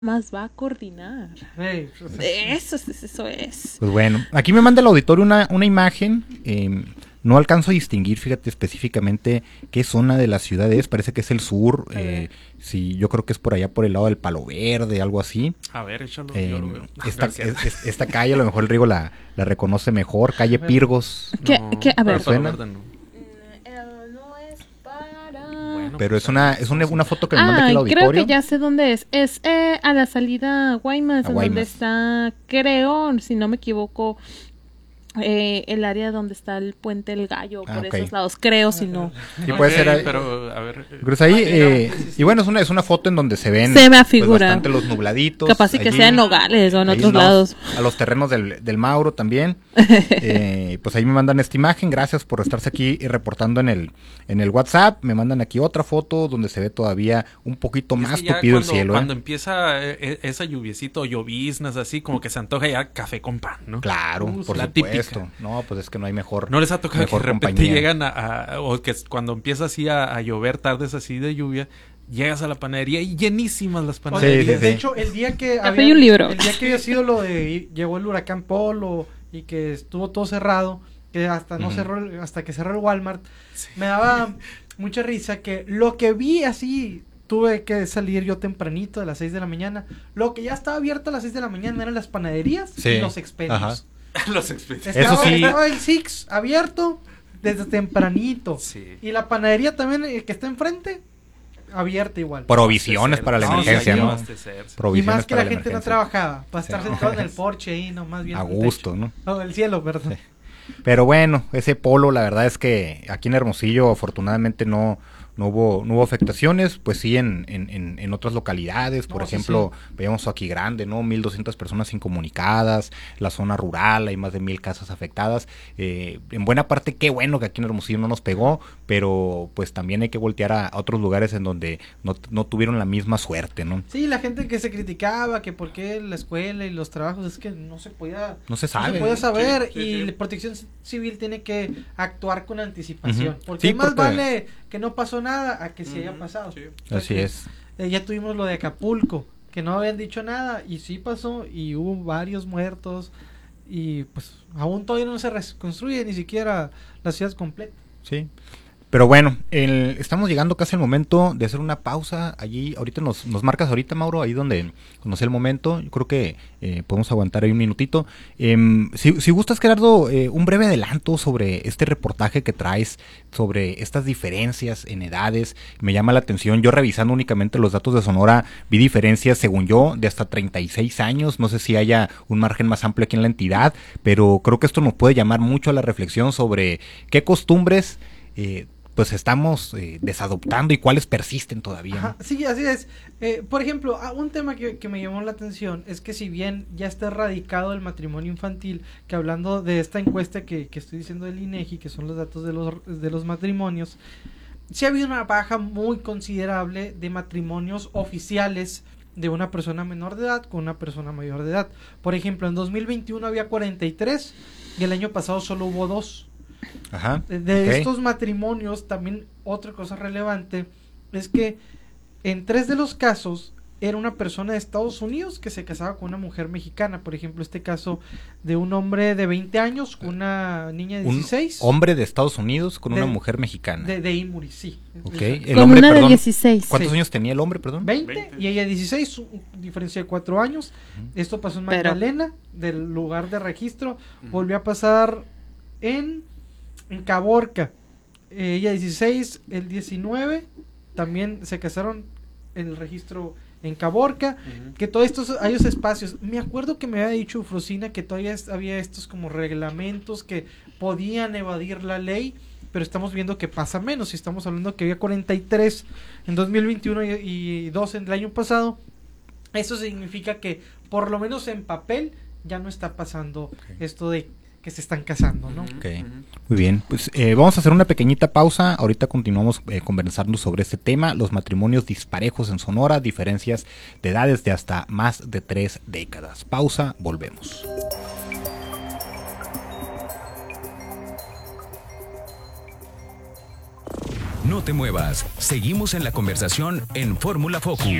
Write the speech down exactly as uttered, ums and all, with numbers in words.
más va a coordinar. Hey, Eso es, eso es. Pues bueno, aquí me manda el auditorio una, una imagen. Eh, no alcanzo a distinguir, fíjate específicamente qué zona de la ciudad es. Parece que es el sur. Eh, sí, yo creo que es por allá por el lado del Palo Verde, algo así. A ver, échalo. Eh, yo lo veo. esta, es, es, esta calle, a lo mejor el Rigo la, la reconoce mejor. Calle Pirgos. ¿Qué, No, qué? A ver. pero ¿Suena? Verde no. No es para... Bueno, Pero pues, es una, es una, una foto que me manda aquí Ah, el creo auditorio. que ya sé dónde es. Es eh, a la salida a Guaymas, A en donde Guaymas. está, creo, si no me equivoco, eh, el área donde está el Puente El Gallo, Ah, por ok. esos lados, creo, si no. Sí, puede Ok, ser ahí. pero a ver. eh, Cruz ahí, Ah, eh, sí, sí, sí. y bueno, es una, es una foto en donde se ven Se me pues, afigura. bastante los nubladitos. Capaz y que allí. sea en Nogales o en Ahí otros no, lados. A los terrenos del, del Mauro también. Eh, pues ahí me mandan esta imagen. Gracias por estarse aquí y reportando en el, en el WhatsApp. Me mandan aquí otra foto donde se ve todavía un poquito es más que ya tupido el cuando, cielo. Cuando ¿eh? empieza eh, eh, esa lluviecita o lloviznas así, como que se antoja ya café con pan, ¿no? Claro, Uh, por la supuesto. típica. No, pues es que no hay mejor. ¿No les ha tocado que de mejor repente compañía. llegan a, a- o que cuando empieza así a, a llover tardes así de lluvia, llegas a la panadería y llenísimas las Oye, panaderías? Sí, sí, de sí. hecho, el día que Café y un libro. el día que había sido lo de llegó el huracán Polo y que estuvo todo cerrado, que hasta no Ujú. cerró, el- hasta que cerró el Walmart, me daba mucha risa que lo que vi así, tuve que salir yo tempranito a las seis de la mañana, lo que ya estaba abierto a las seis de la mañana eran las panaderías Sí. y los expedios. Ajá. Los expedientes. Eso Estaba, sí. estaba el Six abierto desde tempranito. Sí. Y la panadería también, eh, que está enfrente, abierta igual. Provisiones para la No, emergencia, sí, ¿no? abastecerse. Y Provisiones más que para la gente no emergencia. trabajaba, para estar Sí. sentado en el porche ahí, no, más bien. A en el gusto, techo. ¿no? Oh, el cielo, perdón. Sí. Pero bueno, ese polo, la verdad es que aquí en Hermosillo afortunadamente no, no hubo, no hubo afectaciones, pues sí en, en, en, en otras localidades, por No, sí, ejemplo, veíamos aquí grande, ¿no? mil doscientas personas incomunicadas, la zona rural, hay más de mil casas afectadas. Eh, en buena parte, qué bueno que aquí en Hermosillo no nos pegó, pero pues también hay que voltear a, a otros lugares en donde no, no tuvieron la misma suerte, ¿no? Sí, la gente que se criticaba, que por qué la escuela y los trabajos, es que no se podía, No se no sabe. se podía saber, Sí, sí, y sí. la Protección Civil tiene que actuar con anticipación, Ujú. porque Sí, más porque- vale que no pasó nada a que se haya Ujú, pasado. sí. Así Porque, es. eh, ya tuvimos lo de Acapulco, que no habían dicho nada, y sí pasó, y hubo varios muertos, y pues aún todavía no se reconstruye ni siquiera la ciudad completa. Sí. Pero bueno, el- estamos llegando casi al momento de hacer una pausa. Allí, ahorita nos, nos marcas ahorita, Mauro, ahí donde conoce el momento. Yo creo que eh, podemos aguantar ahí un minutito. Em, si, si gustas, Gerardo, eh, un breve adelanto sobre este reportaje que traes, sobre estas diferencias en edades. Me llama la atención. Yo revisando únicamente los datos de Sonora, vi diferencias, según yo, de hasta treinta y seis años. No sé si haya un margen más amplio aquí en la entidad, pero creo que esto nos puede llamar mucho a la reflexión sobre qué costumbres eh, pues estamos eh, desadoptando y cuáles persisten todavía. Ajá, ¿no? sí, así es. Eh, por ejemplo, ah, un tema que, que me llamó la atención es que si bien ya está erradicado el matrimonio infantil, que hablando de esta encuesta que, que estoy diciendo del INEGI, que son los datos de los, de los matrimonios, sí ha habido una baja muy considerable de matrimonios oficiales de una persona menor de edad con una persona mayor de edad. Por ejemplo, en dos mil veintiuno había cuarenta y tres y el año pasado solo hubo dos. Ajá. De, de ok. estos matrimonios, también otra cosa relevante es que en tres de los casos era una persona de Estados Unidos que se casaba con una mujer mexicana. Por ejemplo, este caso de un hombre de veinte años con una niña de dieciséis. Un hombre de Estados Unidos con De- una mujer mexicana. De, de Imuri, sí. Ok. Es- El Con hombre, una de perdón, dieciséis. ¿cuántos Sí. años tenía el hombre, perdón? veinte, veinte. y ella dieciséis, un- diferencia de cuatro años. Esto pasó en Pero- Magdalena, del lugar de registro. Volvió a pasar en, en Caborca. Eh, ella dieciséis, el diecinueve. También se casaron en el registro en Caborca. Ujú. Que todos estos, hay esos espacios. Me acuerdo que me había dicho Frosina que todavía es- había estos como reglamentos que podían evadir la ley. Pero estamos viendo que pasa menos. Y estamos hablando que había cuarenta y tres en dos mil veintiuno y, y dos en el año pasado. Eso significa que por lo menos en papel ya no está pasando Ok. esto de que se están casando, ¿no? Ujú, Ok. ujú. Muy bien, pues eh, vamos a hacer una pequeñita pausa. Ahorita continuamos eh, conversando sobre este tema, los matrimonios disparejos en Sonora, diferencias de edades de hasta más de tres décadas. Pausa, volvemos. No te muevas, seguimos en la conversación en Fórmula Focus.